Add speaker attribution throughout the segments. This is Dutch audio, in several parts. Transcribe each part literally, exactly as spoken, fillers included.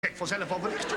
Speaker 1: Kijk vanzelf al bericht.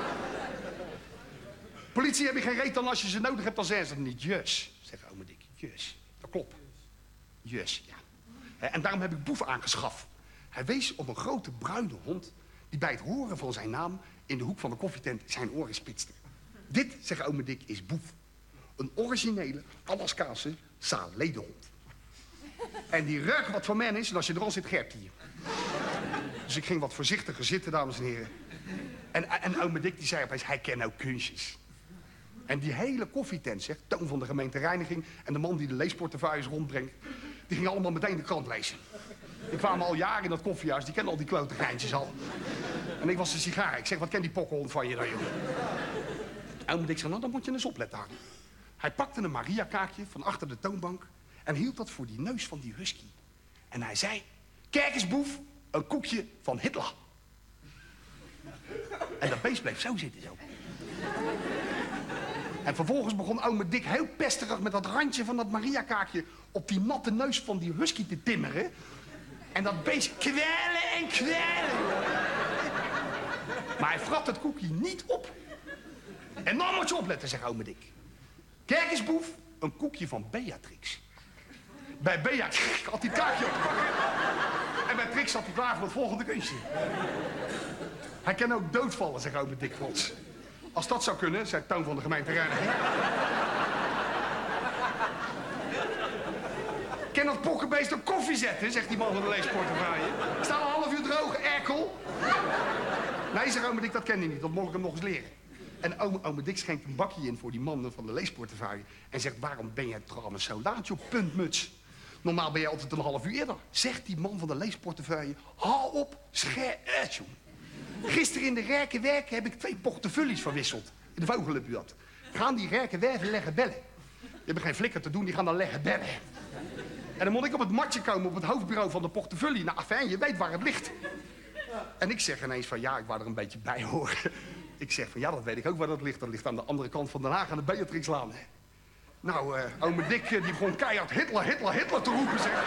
Speaker 1: Politie heb je geen reet dan als je ze nodig hebt, dan zeggen ze niet. Jus, zegt ome Dick. Jus, dat klopt. Jus, ja. En daarom heb ik Boef aangeschaft. Hij wees op een grote bruine hond die bij het horen van zijn naam in de hoek van de koffietent zijn oren spitste. Dit, zegt ome Dick, is Boef. Een originele Alaskaanse Saledenhond. En die ruikt wat voor men is en als je er al zit, gerpt hij je. Dus ik ging wat voorzichtiger zitten, dames en heren. En, en ome Dick die zei opeens, hij kent ook kunstjes. En die hele koffietent, zegt, Toon van de gemeentereiniging en de man die de leesportefeuilles rondbrengt, die gingen allemaal meteen de krant lezen. Die kwamen al jaren in dat koffiehuis, die kennen al die klote geintjes al. En ik was een sigaar. Ik zeg, wat kent die pokkenhond van je dan, joh? Ome Dick zei, nou, dan moet je eens opletten aan. Hij pakte een Maria-kaartje van achter de toonbank en hield dat voor die neus van die husky. En hij zei, kijk eens, Boef, een koekje van Hitler. En dat beest bleef zo zitten, zo. En vervolgens begon ome Dick heel pesterig met dat randje van dat Maria-kaartje op die natte neus van die husky te timmeren. En dat beest kwellen en kwellen. Maar hij vrat het koekje niet op. En dan moet je opletten, zegt ome Dick. Kijk eens, Boef, een koekje van Beatrix. Bij Beatrix had hij het kaartje op te pakken. En bij Trix zat hij klaar voor het volgende kunstje. Hij kan ook doodvallen, zegt ome Dick trots. Als dat zou kunnen, zei Toon van de gemeentereiniging. Ken dat pokkenbeest op koffie zetten, zegt die man van de leesportefeuille. Ik sta al een half uur droog, erkel. Nee, zegt ome Dick, dat ken hij niet. Dat mocht ik hem nog eens leren. En ome, ome Dick schenkt een bakje in voor die man van de leesportefeuille. En zegt, waarom ben jij trouwens zo laat, joh, puntmuts? Normaal ben je altijd een half uur eerder. Zegt die man van de leesportefeuille, hou op, scher uit, joh. Gisteren in de rijke werken heb ik twee portefeuilles verwisseld. In de vogel heb u dat. Gaan die rijke werven leggen bellen. Die hebben geen flikker te doen, die gaan dan leggen bellen. En dan moet ik op het matje komen op het hoofdbureau van de portefeuille. Nou, afijn, je weet waar het ligt. En ik zeg ineens van, ja, ik wou er een beetje bij horen. Ik zeg van, ja, dat weet ik ook waar dat ligt. Dat ligt aan de andere kant van Den Haag, aan de Beatrixlaan. Nou, uh, ome Dick, die begon keihard Hitler, Hitler, Hitler te roepen, zeg.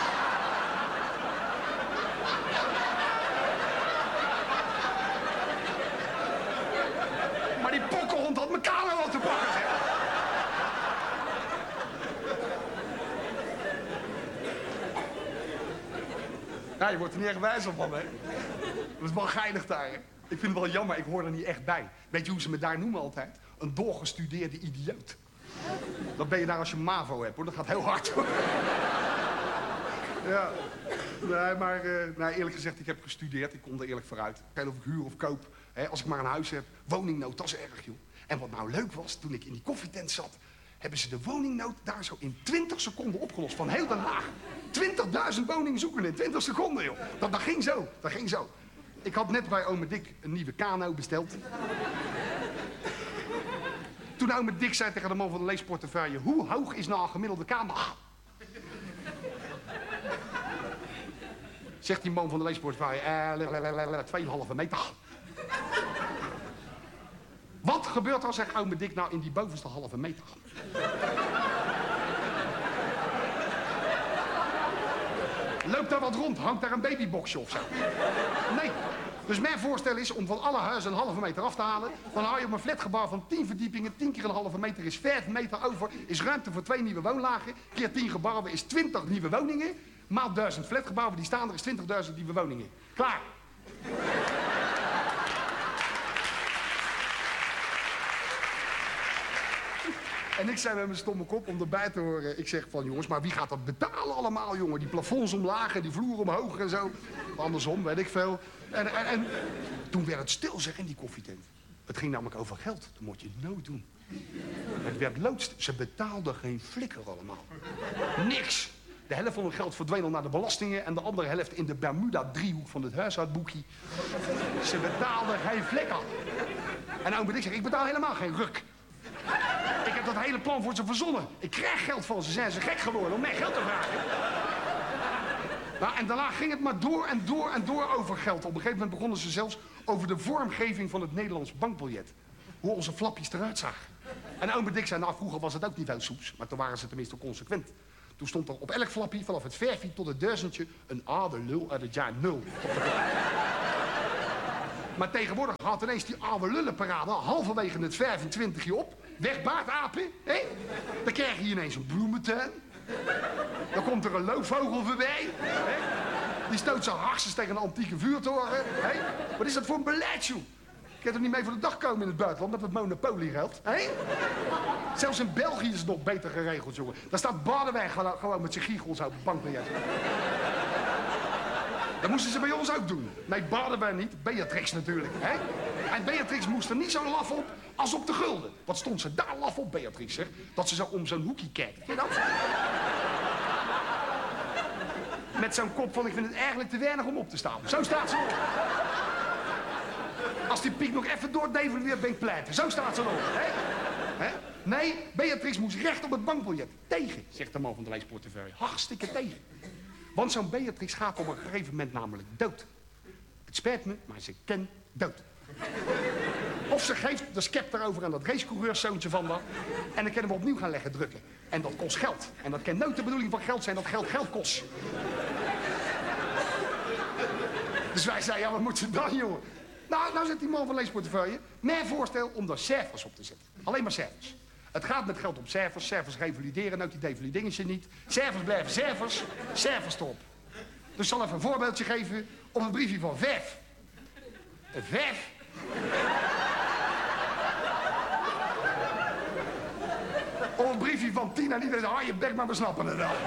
Speaker 1: Maar die pokkenhond had mijn kamer al te pakken, zeg. Ja, je wordt er niet echt wijs op van, hè. Dat is wel geinig daar, hè. Ik vind het wel jammer, ik hoor er niet echt bij. Weet je hoe ze me daar noemen altijd? Een doorgestudeerde idioot. Dat ben je daar als je MAVO hebt, hoor. Dat gaat heel hard, hoor. Ja. Nee, maar uh, nou, eerlijk gezegd, ik heb gestudeerd. Ik kom er eerlijk vooruit. Geen of ik huur of koop. Hè, als ik maar een huis heb. Woningnood, dat is erg, joh. En wat nou leuk was, toen ik in die koffietent zat, hebben ze de woningnood daar zo in twintig seconden opgelost. Van heel Den Haag. twintigduizend woningen zoeken in twintig seconden, joh. Dat, dat ging zo, dat ging zo. Ik had net bij ome Dick een nieuwe kano besteld. Toen ome Dick zei tegen de man van de leesportefeuille, hoe hoog is nou een gemiddelde kano? Zegt die man van de leesportefeuille, eh, twee komma vijf meter. Wat gebeurt er, zegt ome Dick, nou in die bovenste halve meter? Loopt daar wat rond? Hangt daar een babyboxje of zo? Nee. Dus mijn voorstel is om van alle huizen een halve meter af te halen. Dan hou je op een flatgebouw van tien verdiepingen. tien keer een halve meter is vijf meter over. Is ruimte voor twee nieuwe woonlagen. Keer tien gebouwen is twintig nieuwe woningen. Maal duizend flatgebouwen die staan er is twintigduizend nieuwe woningen. Klaar. En ik zei met mijn stomme kop om erbij te horen. Ik zeg van, jongens, maar wie gaat dat betalen allemaal, jongen? Die plafonds omlaag en die vloer omhoog en zo. Andersom, weet ik veel. En, en, en toen werd het stil, zeg, in die koffietent. Het ging namelijk over geld. Toen moet je het nooit doen. Het werd loodst. Ze betaalden geen flikker allemaal. Niks. De helft van hun geld verdween al naar de belastingen... en de andere helft in de Bermuda-driehoek van het huishoudboekje. Ze betaalden geen flikker. En nou moet ik zeggen, ik betaal helemaal geen ruk. Ik heb dat hele plan voor ze verzonnen. Ik krijg geld van ze. Zijn ze gek geworden om mij geld te vragen? Nou, en daarna ging het maar door en door en door over geld. Op een gegeven moment begonnen ze zelfs over de vormgeving van het Nederlands bankbiljet. Hoe onze flapjes eruit zagen. En ome Dick zei, nou, vroeger was het ook niet veel soeps. Maar toen waren ze tenminste consequent. Toen stond er op elk flapje, vanaf het verfje tot het duizendje... een A, de lul uit het jaar nul. Maar tegenwoordig gaat ineens die oude lullenparade halverwege het vijfentwintigje op. Weg baardapen, hè? Dan krijg je ineens een bloementuin. Dan komt er een loofvogel voorbij, hè? Die stoot zijn harsens tegen een antieke vuurtoren, hè? Wat is dat voor een beleid, joh? Ik kan er niet mee voor de dag komen in het buitenland met het monopolie geld, hè? Zelfs in België is het nog beter geregeld, jongen. Daar staat Badewijn gewoon met zijn giegels op het bankbiljet. Dat moesten ze bij ons ook doen. Nee, Badewijn niet, Beatrix natuurlijk, hè? En Beatrix moest er niet zo laf op als op de gulden. Wat stond ze daar laf op, Beatrix, zeg? Dat ze zo om zo'n hoekje kijkt. Ken je dat? Met zo'n kop van, ik vind het eigenlijk te weinig om op te staan. Zo staat ze op. Als die piek nog even doordevalueert, ben ik pleiten. Zo staat ze erop, hè? Hè? Nee, Beatrix moest recht op het bankbiljet. Tegen, zegt de man van de leesportefeuille. Hartstikke tegen. Want zo'n Beatrix gaat op een gegeven moment namelijk dood. Het spijt me, maar ze kan dood. Of ze geeft de skep erover aan dat racecoureurszoontje van dat. En dan kunnen we opnieuw gaan leggen drukken. En dat kost geld. En dat kan nooit de bedoeling van geld zijn dat geld geld kost. Dus wij zeiden, ja, wat moet ze dan, jongen? Nou, nou zit die man van leesportefeuille. Mijn voorstel om daar cijfers op te zetten. Alleen maar cijfers. Het gaat met geld om cijfers. Cijfers revalideren, ook die devalidingen niet. Cijfers blijven cijfers. Cijfers erop. Dus ik zal even een voorbeeldje geven op een briefje van vijf. Een vijf. Of een briefje van tien en iedereen zegt, ah, je bek, maar we snappen het wel.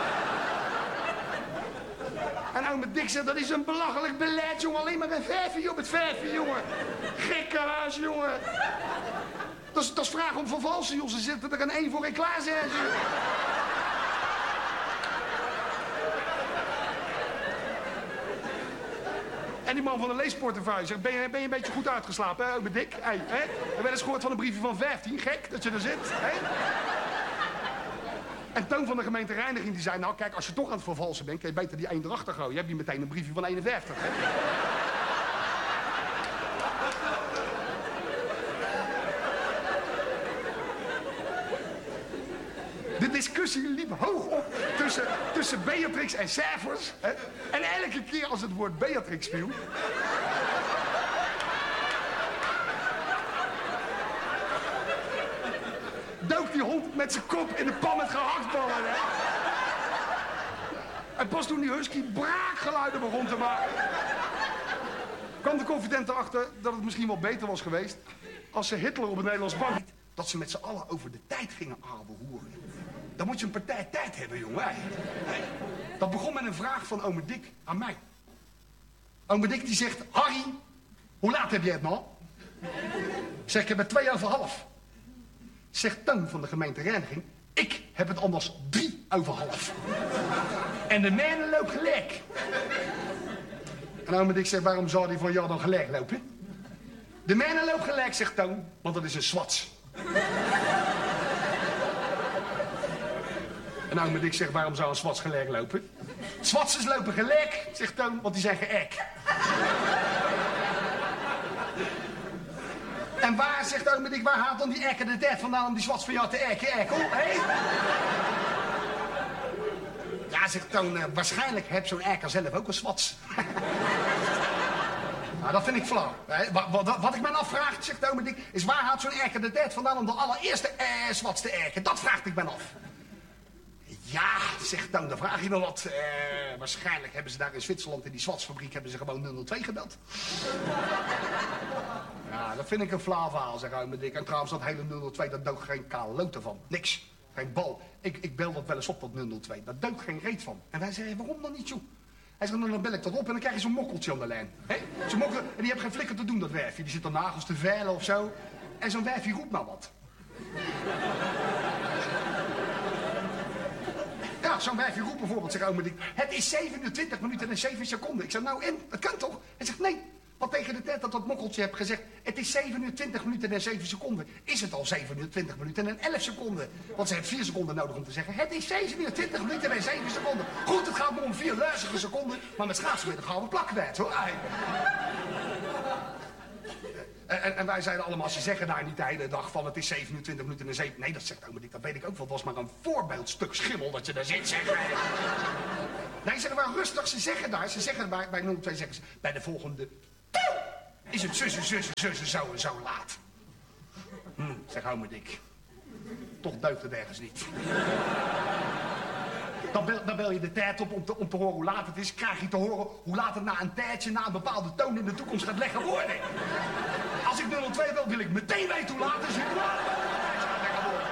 Speaker 1: En ome Dick zegt, dat is een belachelijk beleid, jongen. Alleen maar een vijfje op het vijfje, jongen. Gekkenhuis, jongen. Dat is, dat is vraag om vervalsen, joh. Ze zitten er een één voor in klaar, zeggen ze. En die man van de leesportefeuille zegt, ben je, ben je een beetje goed uitgeslapen, hè, ome Dick? Hey, hè? Heb je wel eens gehoord van een briefje van vijftien? Gek, dat je er zit, hè? En Toon van de gemeente Reiniging die zei, nou kijk, als je toch aan het vervalsen bent, kan je beter die één erachter gooien. Je hebt hier meteen een briefje van eenenvijftig, hè? De discussie liep hoog op tussen, tussen Beatrix en cijfers. Hè? En elke keer als het woord Beatrix viel... dook die hond met zijn kop in de pan met gehaktballen, hè? En pas toen die husky braakgeluiden begon te maken... kwam de confident erachter dat het misschien wel beter was geweest... als ze Hitler op het Nederlands bank... dat ze met z'n allen over de tijd gingen ouwehoeren. Dan moet je een partij tijd hebben, jongen. Dat begon met een vraag van ome Dick aan mij. Ome Dick die zegt, Harry, hoe laat heb jij het nou? Zeg, ik heb het twee over half. Zegt Toon van de gemeente Reiniging, ik heb het anders drie over half. En de mijne loopt gelijk. En ome Dick zegt, waarom zou die van jou dan gelijk lopen? De mijne loopt gelijk, zegt Toon, want dat is een swats. En ome Dick zegt, waarom zou een swats gelijk lopen? Swatsers lopen gelijk, zegt Toon, want die zijn geëk. En waar, zegt ome Dick, waar haalt dan die ekker de tijd vandaan om die swats van jou te ekken, ekkel, hè? Ja, zegt Toon, uh, waarschijnlijk heeft zo'n ekker zelf ook een swats. Nou, dat vind ik flauw. Wat, wat, wat ik me afvraag, zegt ome Dick, is waar haalt zo'n ekker de tijd vandaan om de allereerste eh, swats te ekken? Dat vraagt ik me af. Ja, zegt Toon, dan vraag je me wat. Uh, waarschijnlijk hebben ze daar in Zwitserland in die swatsfabriek hebben ze gewoon nul nul twee gebeld. Ja, dat vind ik een flauw verhaal, zeg ome Dick. En trouwens, dat hele nul nul twee, dat dook geen kalote van. Niks. Geen bal. Ik, ik bel dat wel eens op, dat nul nul twee. Dat dook geen reet van. En wij zeggen, waarom dan niet, joh? Hij zegt, nou, dan bel ik dat op en dan krijg je zo'n mokkeltje aan de lijn. Zo'n mokkel, en die heeft geen flikker te doen, dat wijfje. Die zit er nagels te veilen of zo. En zo'n wijfje roept maar wat. Ja, zo'n wijfje roept bijvoorbeeld, zegt ome Dick, het is zevenentwintig minuten en zeven seconden. Ik zeg, nou en, dat kan toch? Hij zegt, nee. Want tegen de tijd dat dat mokkeltje heeft gezegd, het is zevenentwintig minuten en zeven seconden, is het al zevenentwintig minuten en elf seconden. Want ze heeft vier seconden nodig om te zeggen, het is zevenentwintig minuten en zeven seconden. Goed, het gaat maar om vier luizige seconden, maar met schaatsen weer de gouden plak kwijt, hoor. En, en, en wij zeiden allemaal, ze zeggen daar niet de hele dag van het is zevenentwintig minuten en zeven... Nee, dat zegt ome Dick, dat weet ik ook wel. Het was maar een voorbeeldstuk schimmel dat je daar zit, zeg. Nee, zeggen maar rustig, ze zeggen daar, ze zeggen bij, bij nul twee zeggen ze, bij de volgende tel is het zussen, zussen, zussen, zo en zo laat. Hm, zeg, hou me dik. Toch deugt het ergens niet. Dan bel, dan bel je de tijd op om te, om te horen hoe laat het is. Krijg je te horen hoe laat het na een tijdje, na een bepaalde toon in de toekomst gaat leggen worden. Als ik nul nul twee bel, wil ik meteen weten hoe laat het is. Hoe laat het gaat leggen worden.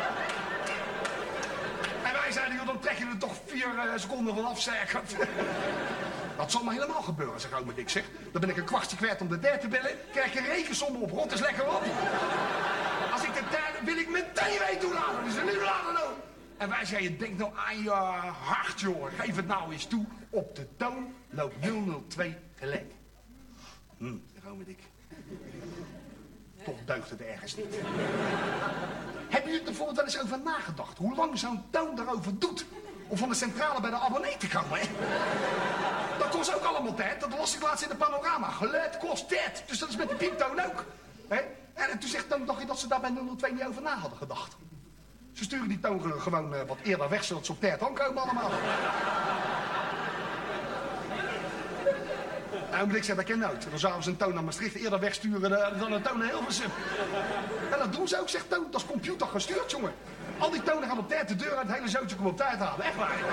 Speaker 1: En wij zeiden, joh, dan trek je er toch vier uh, seconden van af, zeg. Dat zal maar helemaal gebeuren, zeg ook met ik zeg. Dan ben ik een kwartje kwijt om de derde te bellen. Krijg je rekensommen op, rot is lekker op. Als ik de derde, wil ik meteen weten hoe laat het is. En nu later dan. En wij zeiden, denk nou aan je hart, jongen. Geef het nou eens toe. Op de toon loopt nul nul twee gelijk. Hm, zeg ook met ik. Toch deugt het ergens niet. Hebben jullie er bijvoorbeeld wel eens over nagedacht? Hoe lang zo'n toon daarover doet? Om van de centrale bij de abonnee te komen, hè? Dat kost ook allemaal tijd. Dat las ik laatst in de panorama. Geluid kost tijd. Dus dat is met de pieptoon ook. Hè? En toen zegt dan, dacht je dat ze daar bij nul nul twee niet over na hadden gedacht. Ze sturen die toon gewoon uh, wat eerder weg, zodat ze op tijd aankomen allemaal. Nou, moet ik zeggen, dat ken nooit. Dan zouden ze een toon naar Maastricht eerder wegsturen uh, dan een toon naar Hilversum. En dat doen ze ook, zegt toon. Dat is computer gestuurd, jongen. Al die tonen gaan op tijd de deur uit, het hele zootje komt op tijd halen. Echt waar.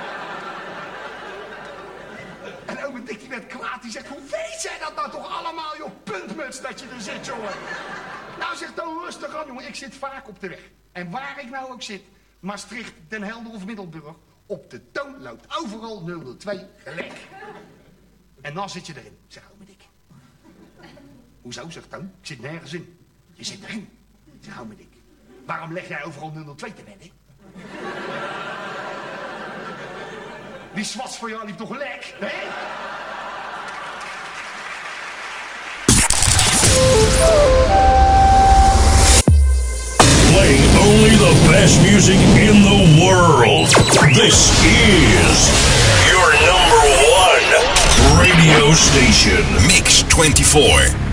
Speaker 1: En ook Dick die werd kwaad, die zegt, hoe weet jij dat nou toch allemaal, joh, puntmuts, dat je er zit, jongen. Nou, zegt Toon, rustig aan, jongen, ik zit vaak op de weg. En waar ik nou ook zit, Maastricht, Den Helder of Middelburg, op de toon loopt overal nul nul twee gelijk. En dan zit je erin, zeg, oh, Dick. Hoezo, zegt Toon, ik zit nergens in. Je zit erin. Zeg, oh, Dick. Waarom leg jij overal nul nul twee te wedden? Die swats voor jou liep toch lek, hè?
Speaker 2: Playing only the best music in the world. This is your number one radio station. Mix twenty-four.